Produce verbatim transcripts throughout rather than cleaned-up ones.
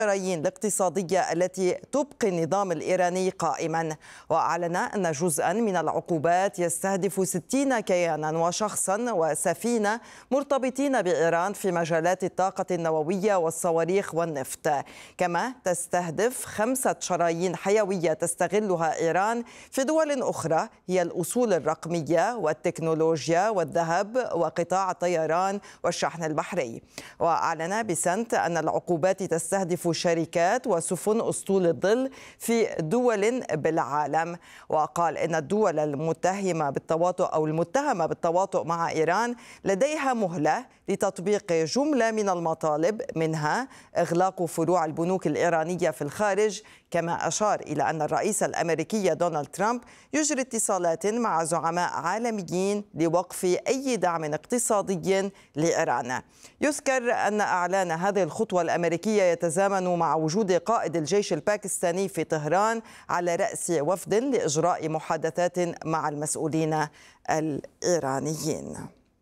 الشرايين الاقتصادية التي تبقي النظام الإيراني قائما. وأعلن أن جزءا من العقوبات يستهدف ستين كيانا وشخصا وسفينة مرتبطين بإيران في مجالات الطاقة النووية والصواريخ والنفط. كما تستهدف خمسة شرايين حيوية تستغلها إيران في دول أخرى هي الأصول الرقمية والتكنولوجيا والذهب وقطاع الطيران والشحن البحري. وأعلن بيسنت أن العقوبات تستهدف شركات وسفن أسطول الظل في دول بالعالم. وقال إن الدول المتهمة بالتواطؤ أو المتهمة بالتواطؤ مع إيران لديها مهلة لتطبيق جملة من المطالب، منها إغلاق فروع البنوك الإيرانية في الخارج. كما أشار إلى أن الرئيس الأمريكي دونالد ترامب يجري اتصالات مع زعماء عالميين لوقف أي دعم اقتصادي لإيران. يذكر أن إعلان هذه الخطوة الأمريكية يتزامن مع وجود قائد الجيش الباكستاني في طهران على رأس وفد لإجراء محادثات مع المسؤولين الإيرانيين.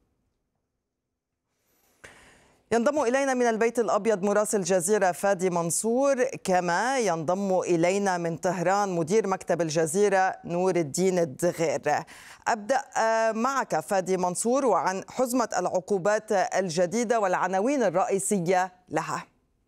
ينضم إلينا من البيت الأبيض مراسل الجزيرة فادي منصور، كما ينضم إلينا من طهران مدير مكتب الجزيرة نور الدين الدغير. أبدأ معك فادي منصور وعن حزمة العقوبات الجديدة والعناوين الرئيسية لها.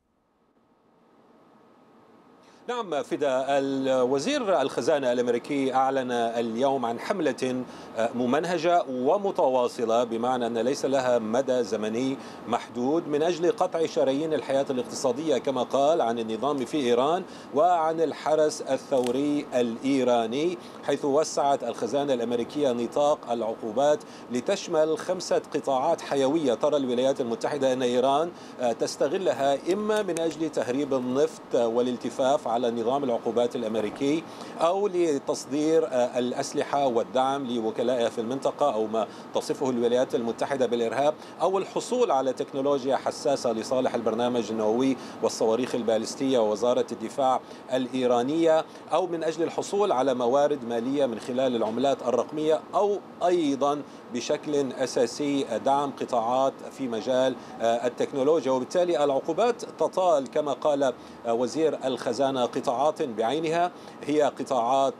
نعم فدا، الوزير الخزانة الأمريكي أعلن اليوم عن حملة ممنهجة ومتواصلة، بمعنى أن ليس لها مدى زمني محدود، من أجل قطع شرايين الحياة الاقتصادية كما قال عن النظام في إيران وعن الحرس الثوري الإيراني، حيث وسعت الخزانة الأمريكية نطاق العقوبات لتشمل خمسة قطاعات حيوية ترى الولايات المتحدة أن إيران تستغلها إما من أجل تهريب النفط والالتفاف على نظام العقوبات الأمريكي، أو لتصدير الأسلحة والدعم لوكلائها في المنطقة أو ما تصفه الولايات المتحدة بالإرهاب، أو الحصول على تكنولوجيا حساسة لصالح البرنامج النووي والصواريخ البالستية ووزارة الدفاع الإيرانية، أو من أجل الحصول على موارد مالية من خلال العملات الرقمية، أو أيضا بشكل أساسي دعم قطاعات في مجال التكنولوجيا. وبالتالي العقوبات تطال كما قال وزير الخزانة قطاعات بعينها، هي قطاعات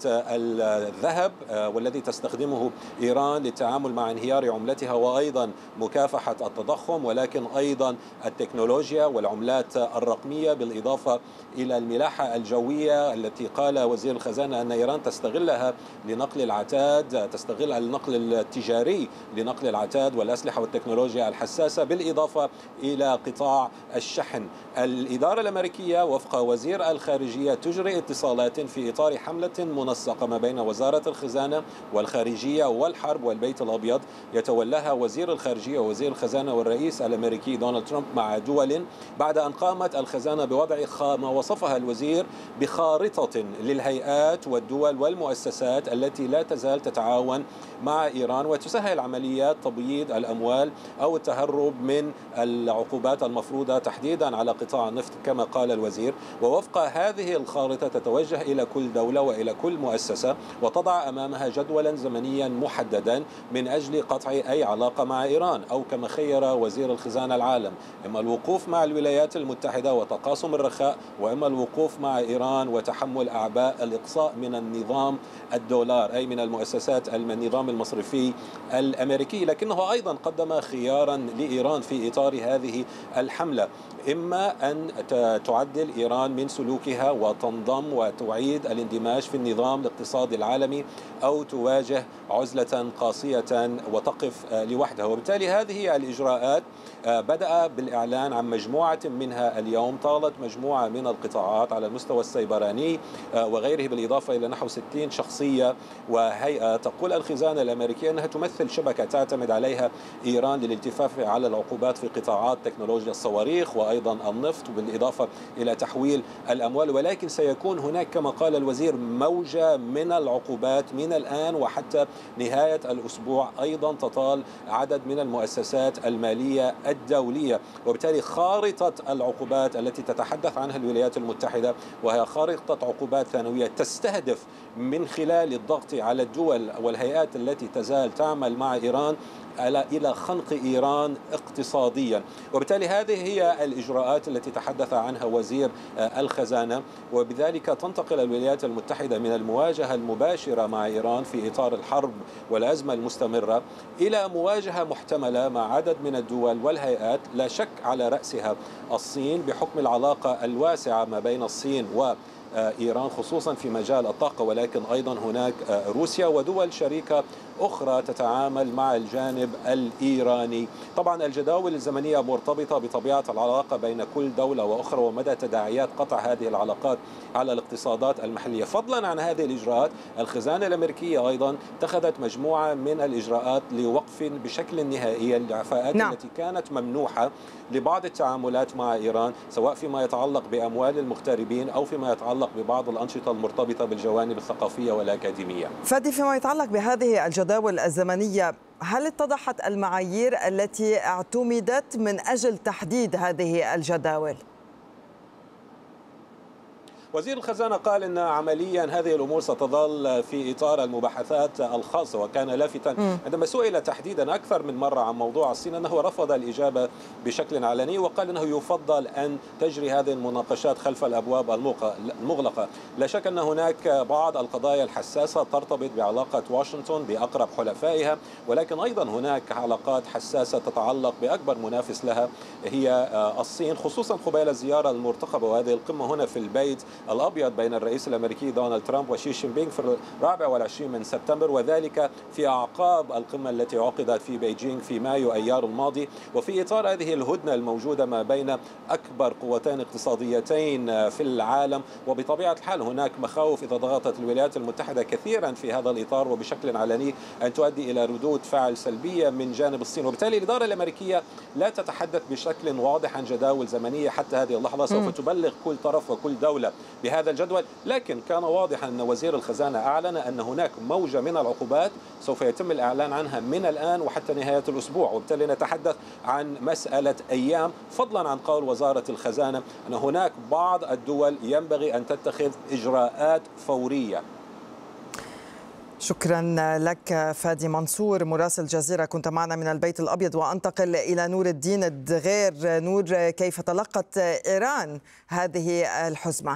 الذهب والذي تستخدمه إيران للتعامل مع انهيار عملتها وأيضا مكافحة التضخم، ولكن أيضا التكنولوجيا والعملات الرقمية، بالإضافة إلى الملاحة الجوية التي قال وزير الخزانة أن إيران تستغلها لنقل العتاد، تستغل النقل التجاري لنقل العتاد والأسلحة والتكنولوجيا الحساسة، بالإضافة إلى قطاع الشحن. الإدارة الأمريكية وفق وزير الخارجية تجري اتصالات في إطار حملة منسقة ما بين وزارة الخزانة والخارجية والحرب والبيت الأبيض، يتولاها وزير الخارجية ووزير الخزانة والرئيس الأمريكي دونالد ترامب مع دول، بعد أن قامت الخزانة بوضع ما وصفها الوزير بخارطة للهيئات والدول والمؤسسات التي لا تزال تتعاون مع إيران وتسهل عمليات تبييض الأموال أو التهرب من العقوبات المفروضة تحديدا على قطاع النفط كما قال الوزير. ووفق هذه الخارطة تتوجه إلى كل دولة وإلى كل مؤسسة وتضع أمامها جدولا زمنيا محددا من أجل قطع أي علاقة مع إيران، أو كما خير وزير الخزانة العالم، إما الوقوف مع الولايات المتحدة وتقاسم الرخاء، وإما الوقوف مع إيران وتحمل أعباء الإقصاء من النظام الدولار أي من المؤسسات النظام المصرفي الأمريكي. لكنه أيضا قدم خيارا لإيران في إطار هذه الحملة، إما أن تعدل إيران من سلوكها وتنضم وتعيد الاندماج في النظام الاقتصادي العالمي، أو تواجه عزلة قاسية وتقف لوحدها. وبالتالي هذه الإجراءات بدأ بالإعلان عن مجموعة منها اليوم، طالت مجموعة من القطاعات على المستوى السيبراني وغيره، بالإضافة إلى نحو ستين شخصية وهيئة. تقول الخزانة الأمريكية أنها تمثل شبكة تعتمد عليها إيران للالتفاف على العقوبات في قطاعات تكنولوجيا الصواريخ وأيضا النفط، بالإضافة إلى تحويل الأموال. ولكن سيكون هناك كما قال الوزير موجة من العقوبات من الآن وحتى نهاية الأسبوع، أيضا تطال عدد من المؤسسات المالية الدولية. وبالتالي خارطة العقوبات التي تتحدث عنها الولايات المتحدة وهي خارطة عقوبات ثانوية تستهدف من خلال الضغط على الدول والهيئات التي تزال تعمل مع إيران إلى خنق إيران اقتصاديا. وبالتالي هذه هي الإجراءات التي تحدث عنها وزير الخزانة، وبذلك تنتقل الولايات المتحدة من المواجهة المباشرة مع إيران في إطار الحرب والأزمة المستمرة إلى مواجهة محتملة مع عدد من الدول والهيئات، لا شك على رأسها الصين بحكم العلاقة الواسعة ما بين الصين و إيران خصوصا في مجال الطاقة، ولكن أيضا هناك روسيا ودول شريكة أخرى تتعامل مع الجانب الإيراني. طبعا الجداول الزمنية مرتبطة بطبيعة العلاقة بين كل دولة وأخرى ومدى تداعيات قطع هذه العلاقات على الاقتصادات المحلية. فضلا عن هذه الإجراءات، الخزانة الأمريكية أيضا اتخذت مجموعة من الإجراءات لوقف بشكل نهائي الإعفاءات نعم. التي كانت ممنوحة لبعض التعاملات مع إيران، سواء فيما يتعلق بأموال المغتربين أو فيما يتعلق ببعض الأنشطة المرتبطة بالجوانب الثقافية والأكاديمية. فادي، فيما يتعلق بهذه الجداول الزمنية، هل اتضحت المعايير التي اعتمدت من أجل تحديد هذه الجداول؟ وزير الخزانة قال أن عمليا هذه الأمور ستظل في إطار المباحثات الخاصة، وكان لافتا عندما سئل تحديدا أكثر من مرة عن موضوع الصين أنه رفض الإجابة بشكل علني، وقال أنه يفضل أن تجري هذه المناقشات خلف الأبواب المغلقة. لا شك أن هناك بعض القضايا الحساسة ترتبط بعلاقة واشنطن بأقرب حلفائها، ولكن أيضا هناك علاقات حساسة تتعلق بأكبر منافس لها هي الصين، خصوصا قبيل الزيارة المرتقبة وهذه القمة هنا في البيت الأبيض بين الرئيس الأمريكي دونالد ترامب وشي جين بينغ في الرابع والعشرين من سبتمبر، وذلك في أعقاب القمة التي عقدت في بيجينغ في مايو أيار الماضي. وفي إطار هذه الهدنة الموجودة ما بين أكبر قوتين اقتصاديتين في العالم، وبطبيعة الحال هناك مخاوف إذا ضغطت الولايات المتحدة كثيرا في هذا الإطار وبشكل علني أن تؤدي إلى ردود فعل سلبية من جانب الصين. وبالتالي الإدارة الأمريكية لا تتحدث بشكل واضح عن جداول زمنية حتى هذه اللحظة، سوف تبلغ كل طرف وكل دولة بهذا الجدول، لكن كان واضحا أن وزير الخزانة أعلن أن هناك موجة من العقوبات سوف يتم الإعلان عنها من الآن وحتى نهاية الأسبوع، وبالتالي نتحدث عن مسألة أيام، فضلا عن قول وزارة الخزانة أن هناك بعض الدول ينبغي أن تتخذ إجراءات فورية. شكرا لك فادي منصور مراسل الجزيرة، كنت معنا من البيت الأبيض. وأنتقل إلى نور الدين الدغير. نور، كيف تلقت إيران هذه الحزمة؟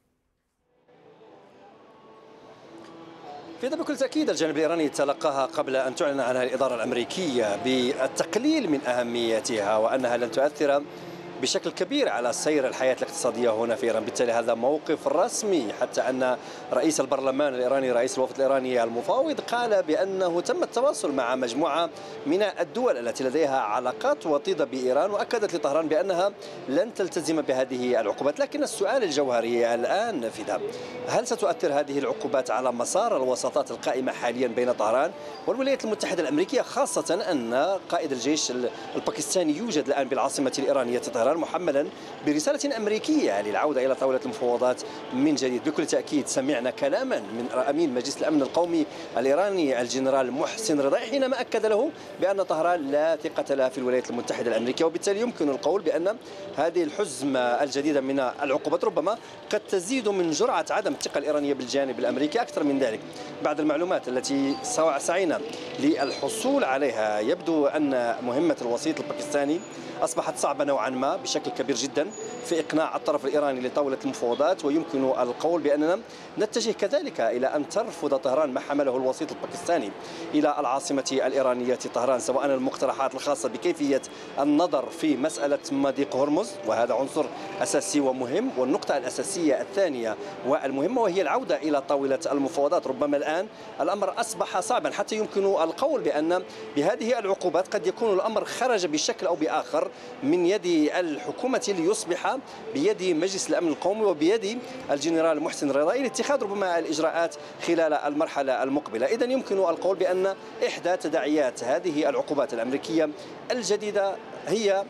في بكل تأكيد الجانب الإيراني تلقاها قبل أن تعلن عنها الإدارة الأمريكية بالتقليل من أهميتها وأنها لن تؤثر بشكل كبير على سير الحياة الاقتصادية هنا في إيران. بالتالي هذا موقف رسمي، حتى أن رئيس البرلمان الإيراني رئيس الوفد الإيراني المفاوض قال بأنه تم التواصل مع مجموعة من الدول التي لديها علاقات وطيدة بإيران، وأكدت لطهران بأنها لن تلتزم بهذه العقوبات. لكن السؤال الجوهري الآن في هل ستؤثر هذه العقوبات على مسار الوساطات القائمة حاليا بين طهران والولايات المتحدة الأمريكية، خاصة أن قائد الجيش الباكستاني يوجد الآن بالعاصمة الإيرانية طهران محملا برسالة أمريكية للعودة إلى طاولة المفاوضات من جديد. بكل تأكيد سمعنا كلاما من أمين مجلس الأمن القومي الإيراني الجنرال محسن رضائي حينما أكد له بأن طهران لا ثقة لها في الولايات المتحدة الأمريكية، وبالتالي يمكن القول بأن هذه الحزمة الجديدة من العقوبات ربما قد تزيد من جرعة عدم الثقة الإيرانية بالجانب الأمريكي أكثر من ذلك. بعد المعلومات التي سعينا للحصول عليها، يبدو أن مهمة الوسيط الباكستاني أصبحت صعبة نوعا ما بشكل كبير جدا في إقناع الطرف الإيراني لطاولة المفاوضات، ويمكن القول بأننا نتجه كذلك إلى أن ترفض طهران ما حمله الوسيط الباكستاني إلى العاصمة الإيرانية طهران، سواء المقترحات الخاصة بكيفية النظر في مسألة مضيق هرمز، وهذا عنصر أساسي ومهم، والنقطة الأساسية الثانية والمهمة وهي العودة إلى طاولة المفاوضات. ربما الآن الأمر أصبح صعبا، حتى يمكن القول بأن بهذه العقوبات قد يكون الأمر خرج بشكل أو بآخر من يد الحكومة ليصبح بيد مجلس الأمن القومي وبيد الجنرال محسن رضائي لاتخاذ ربما الإجراءات خلال المرحلة المقبلة. إذن يمكن القول بأن إحدى تداعيات هذه العقوبات الأمريكية الجديدة هي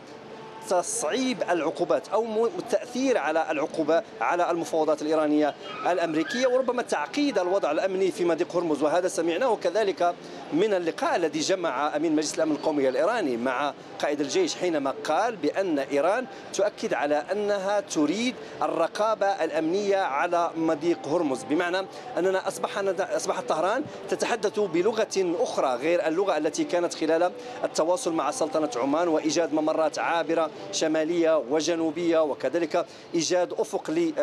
تصعيب العقوبات أو التأثير على العقوبة على المفاوضات الإيرانية الأمريكية، وربما تعقيد الوضع الأمني في مضيق هرمز، وهذا سمعناه كذلك من اللقاء الذي جمع أمين مجلس الأمن القومي الإيراني مع قائد الجيش، حينما قال بأن إيران تؤكد على أنها تريد الرقابة الأمنية على مضيق هرمز، بمعنى أننا أصبحنا أصبحت طهران تتحدث بلغة أخرى غير اللغة التي كانت خلال التواصل مع سلطنة عمان، وإيجاد ممرات عابرة شمالية وجنوبية، وكذلك إيجاد أفق